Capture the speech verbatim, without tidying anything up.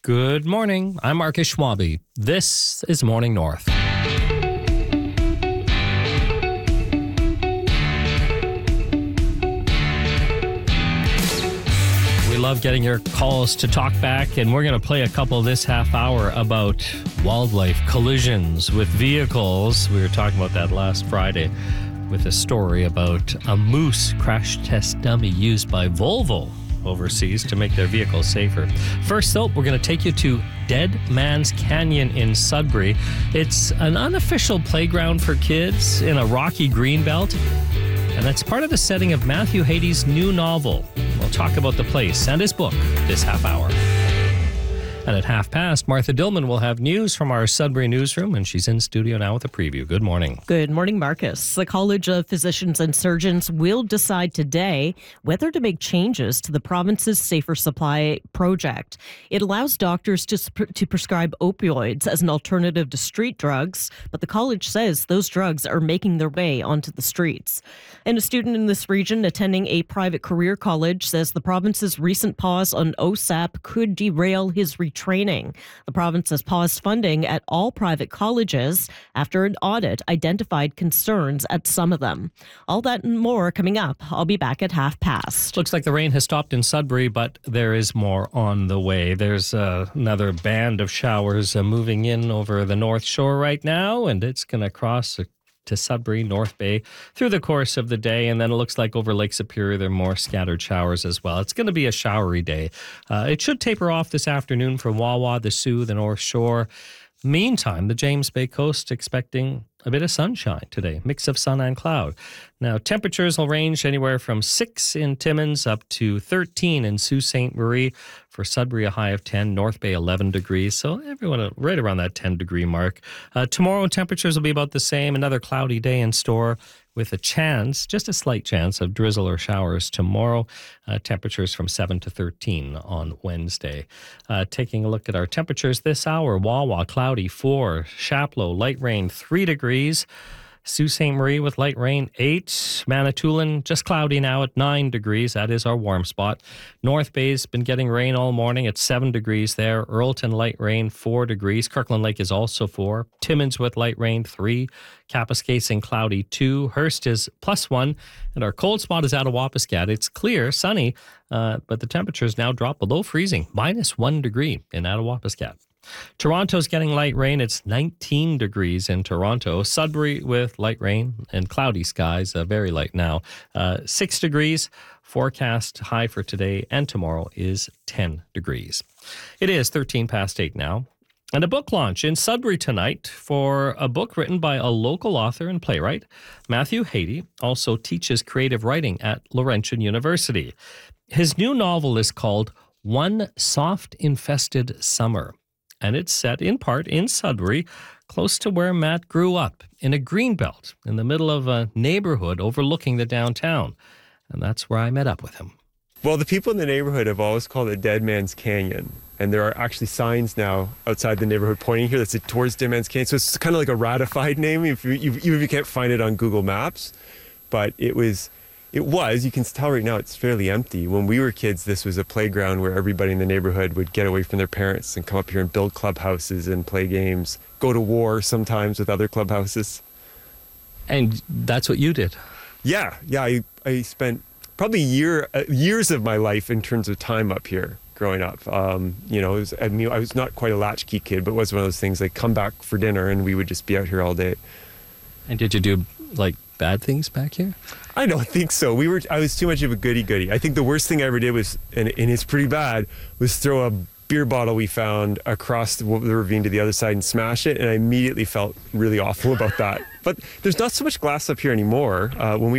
Good morning. I'm Marcus Schwabe. This is Morning North. We love getting your calls to talk back, and we're going to play a couple this half hour about wildlife collisions with vehicles. We were talking about that last Friday with a story about a moose crash test dummy used by Volvo overseas to make their vehicles safer. First, though, we're going to take you to Dead Man's Canyon in Sudbury. It's an unofficial playground for kids in a rocky greenbelt, and that's part of the setting of Matthew Hady's new novel. We'll talk about the place and his book this half hour. And at half past, Martha Dillman will have news from our Sudbury newsroom, and she's in studio now with a preview. Good morning. Good morning, Marcus. The College of Physicians and Surgeons will decide today whether to make changes to the province's Safer Supply project. It allows doctors to, to prescribe opioids as an alternative to street drugs, but the college says those drugs are making their way onto the streets. And a student in this region attending a private career college says the province's recent pause on O S A P could derail his retraining. The province has paused funding at all private colleges after an audit identified concerns at some of them. All that and more coming up. I'll be back at half past. Looks like the rain has stopped in Sudbury, but there is more on the way. There's uh, another band of showers uh, moving in over the North Shore right now, and it's going to cross a to Sudbury, North Bay through the course of the day. And then it looks like over Lake Superior, there are more scattered showers as well. It's going to be a showery day. Uh, it should taper off this afternoon for Wawa, the Sioux, the North Shore. Meantime, the James Bay coast expecting a bit of sunshine today, mix of sun and cloud. Now, temperatures will range anywhere from six in Timmins up to thirteen in Sault Ste. Marie. For Sudbury, a high of ten, North Bay eleven degrees. So everyone right around that ten degree mark. Uh, tomorrow, temperatures will be about the same. Another cloudy day in store with a chance, just a slight chance of drizzle or showers tomorrow. Uh, temperatures from seven to thirteen on Wednesday. Uh, taking a look at our temperatures this hour, Wawa, cloudy four, Chapleau, light rain three degrees. Sault Ste. Marie with light rain, eight. Manitoulin, just cloudy now at nine degrees. That is our warm spot. North Bay's been getting rain all morning at seven degrees there. Earlton, light rain, four degrees. Kirkland Lake is also four. Timmins with light rain, three. Kapuskasing, cloudy, two. Hearst is plus one. And our cold spot is out of Wapiskat. It's clear, sunny, uh, but the temperatures now drop below freezing, minus one degree in Attawapiskat. Toronto's getting light rain. It's nineteen degrees in Toronto. Sudbury with light rain and cloudy skies, uh, very light now. Uh, six degrees. Forecast high for today and tomorrow is ten degrees. It is thirteen past eight now. And a book launch in Sudbury tonight for a book written by a local author and playwright. Matthew Hady also teaches creative writing at Laurentian University. His new novel is called One Soft-Infested Summer. And it's set in part in Sudbury, close to where Matt grew up, in a greenbelt in the middle of a neighborhood overlooking the downtown. And that's where I met up with him. Well, the people in the neighborhood have always called it Dead Man's Canyon. And there are actually signs now outside the neighborhood pointing here that's towards Dead Man's Canyon. So it's kind of like a ratified name, if you, even if you can't find it on Google Maps. But it was... It was, you can tell right now, it's fairly empty. When we were kids, this was a playground where everybody in the neighborhood would get away from their parents and come up here and build clubhouses and play games, go to war sometimes with other clubhouses. And that's what you did? Yeah, yeah. I, I spent probably year uh, years of my life in terms of time up here growing up. Um, you know, it was, I mean, I was not quite a latchkey kid, but it was one of those things like come back for dinner and we would just be out here all day. And did you do, like, bad things back here? I don't think so. We were. I was too much of a goody-goody. I think the worst thing I ever did was, and, and it's pretty bad, was throw a beer bottle we found across the, the ravine to the other side and smash it, and I immediately felt really awful about that. But there's not so much glass up here anymore. Uh, when we